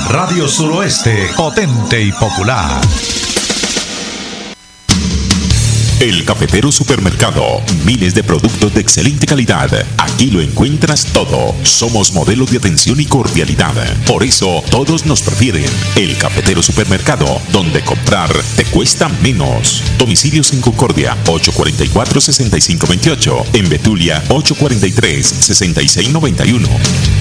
Radio Suroeste, potente y popular. El Cafetero Supermercado. Miles de productos de excelente calidad. Aquí lo encuentras todo. Somos modelos de atención y cordialidad. Por eso todos nos prefieren. El Cafetero Supermercado, donde comprar te cuesta menos. Domicilios en Concordia, 844-6528. En Betulia, 843-6691.